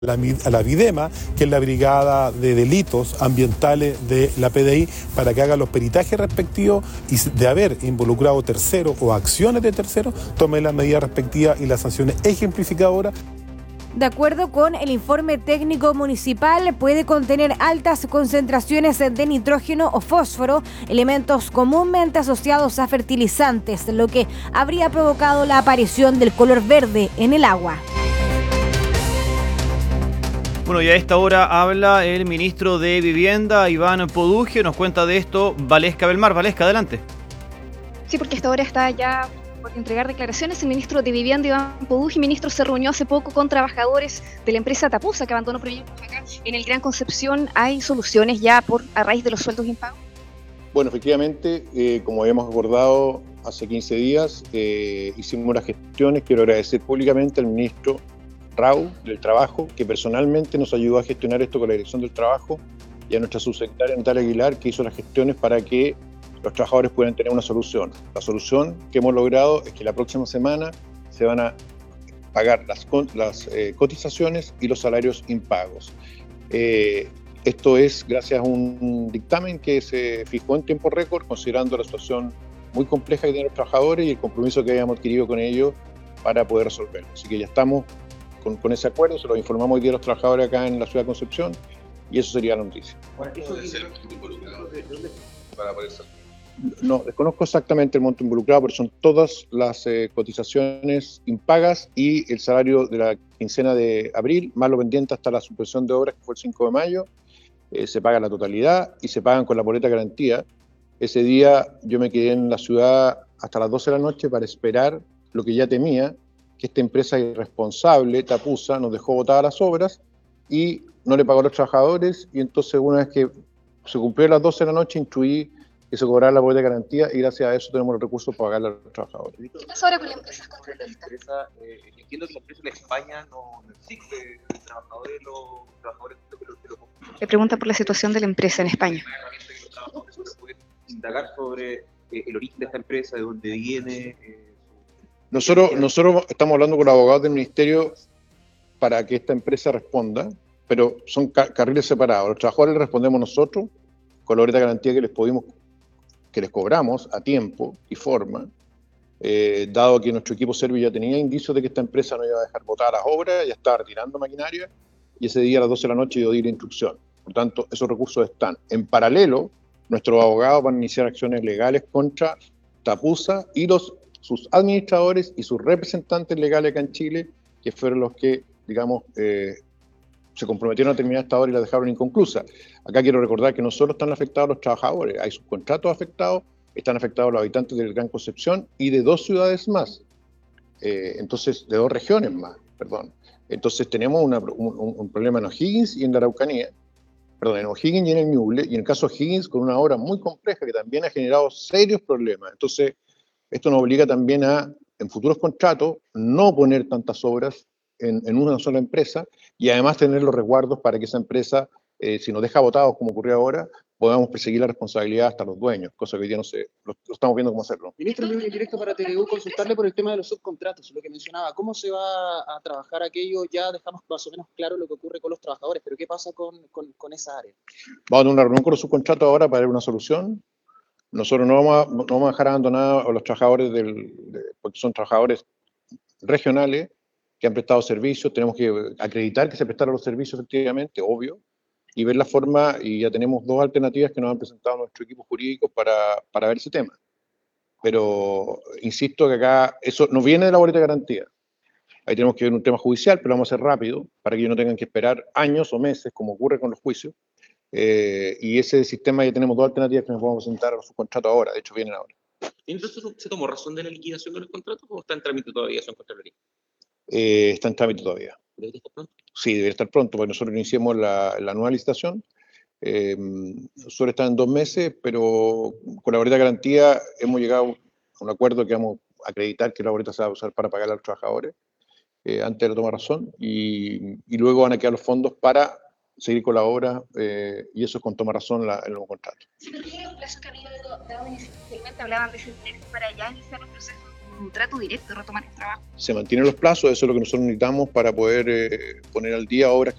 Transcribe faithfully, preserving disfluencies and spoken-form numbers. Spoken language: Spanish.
La, a la Videma, que es la Brigada de Delitos Ambientales de la P D I, para que haga los peritajes respectivos y de haber involucrado terceros o acciones de terceros, tome las medidas respectivas y las sanciones ejemplificadoras. De acuerdo con el informe técnico municipal, puede contener altas concentraciones de nitrógeno o fósforo, elementos comúnmente asociados a fertilizantes, lo que habría provocado la aparición del color verde en el agua. Bueno, y a esta hora habla el ministro de Vivienda, Iván Podugio. Nos cuenta de esto Valesca Belmar. Valesca, adelante. Sí, porque hasta ahora está ya por entregar declaraciones el ministro de Vivienda, Iván Podugio. El ministro se reunió hace poco con trabajadores de la empresa Tapusa, que abandonó proyectos acá en el Gran Concepción. ¿Hay soluciones ya por a raíz de los sueldos impagos? Bueno, efectivamente, eh, como habíamos acordado hace quince días, eh, hicimos las gestiones. Quiero agradecer públicamente al ministro Rau del Trabajo, que personalmente nos ayudó a gestionar esto con la Dirección del Trabajo, y a nuestra subsecretaria Natalia Aguilar, que hizo las gestiones para que los trabajadores puedan tener una solución. La solución que hemos logrado es que la próxima semana se van a pagar las, las eh, cotizaciones y los salarios impagos. Eh, esto es gracias a un dictamen que se fijó en tiempo récord, considerando la situación muy compleja que tienen los trabajadores y el compromiso que habíamos adquirido con ellos para poder resolverlo. Así que ya estamos Con, con ese acuerdo, se lo informamos hoy día a los trabajadores acá en la ciudad de Concepción, y eso sería la noticia. Ahora, ¿eso puede ser involucrado? ¿De dónde para poder salir? No, desconozco exactamente el monto involucrado, pero son todas las eh, cotizaciones impagas y el salario de la quincena de abril, más lo pendiente hasta la suspensión de obras, que fue el cinco de mayo, eh, se paga la totalidad y se pagan con la boleta garantía. Ese día yo me quedé en la ciudad hasta las doce de la noche para esperar lo que ya temía, que esta empresa irresponsable, Tapusa, nos dejó botadas las obras y no le pagó a los trabajadores, y entonces una vez que se cumplió las doce de la noche instruí que se cobrara la boleta de garantía, y gracias a eso tenemos los recursos para pagarle a los trabajadores. ¿Qué pasa ahora con la empresa contratista? Eh, entiendo que la empresa en España no, no existe, los trabajadores, los trabajadores que lo, que lo Le pregunta por la situación de la empresa en España. Los trabajadores pueden indagar sobre eh, el origen de esta empresa, de dónde viene. Eh, Nosotros, nosotros estamos hablando con los abogados del ministerio para que esta empresa responda, pero son ca carriles separados. Los trabajadores les respondemos nosotros con la boleta de garantía que les pudimos, que les cobramos a tiempo y forma, eh, dado que nuestro equipo serbio ya tenía indicios de que esta empresa no iba a dejar botar las obras, ya estaba retirando maquinaria, y ese día a las doce de la noche yo di la instrucción. Por tanto, esos recursos están. En paralelo, nuestros abogados van a iniciar acciones legales contra Tapusa y los sus administradores y sus representantes legales acá en Chile, que fueron los que, digamos, eh, se comprometieron a terminar esta obra y la dejaron inconclusa. Acá quiero recordar que no solo están afectados los trabajadores, hay subcontratos afectados, están afectados los habitantes del Gran Concepción y de dos ciudades más, eh, entonces, de dos regiones más, perdón. Entonces tenemos una, un, un problema en O'Higgins y en la Araucanía, perdón, en O'Higgins y en el Ñuble, y en el caso de O'Higgins con una obra muy compleja que también ha generado serios problemas. Entonces, esto nos obliga también a, en futuros contratos, no poner tantas obras en, en una sola empresa, y además tener los resguardos para que esa empresa, eh, si nos deja botados como ocurrió ahora, podamos perseguir la responsabilidad hasta los dueños, cosa que hoy día no sé, lo, lo estamos viendo cómo hacerlo. Ministro, en directo para T V U, consultarle por el tema de los subcontratos, lo que mencionaba. ¿Cómo se va a trabajar aquello? Ya dejamos más o menos claro lo que ocurre con los trabajadores, pero ¿qué pasa con, con, con esa área? Vamos a tener una reunión con los subcontratos ahora para ver una solución. Nosotros no vamos, a, no vamos a dejar abandonados a los trabajadores, del, de, porque son trabajadores regionales que han prestado servicios. Tenemos que acreditar que se prestaron los servicios efectivamente, obvio, y ver la forma, y ya tenemos dos alternativas que nos han presentado nuestro equipo jurídico para, para ver ese tema. Pero insisto que acá eso no viene de la boleta de garantía. Ahí tenemos que ver un tema judicial, pero lo vamos a hacer rápido, para que ellos no tengan que esperar años o meses, como ocurre con los juicios. Eh, y ese sistema ya tenemos dos alternativas que nos vamos a presentar a los subcontratos ahora, de hecho vienen ahora. ¿Y entonces se tomó razón de la liquidación de los contratos o está en trámite todavía eso en Contraloría? Eh, está en trámite todavía. ¿Debería estar pronto? Sí, debería estar pronto, porque nosotros iniciamos la, la nueva licitación. Eh, suele estar en dos meses, pero con la boleta de garantía hemos llegado a un acuerdo que vamos a acreditar que la boleta se va a usar para pagar a los trabajadores eh, antes de la toma de razón, y, y luego van a quedar los fondos para seguir con la obra, eh, y eso es con toma razón la, el nuevo contrato. Sí, pero ¿qué es el plazo que había dado inicialmente? Hablaban de ese mes para ya iniciar los procesos un trato directo y retomar el trabajo. Se mantienen los plazos, eso es lo que nosotros necesitamos para poder eh, poner al día obras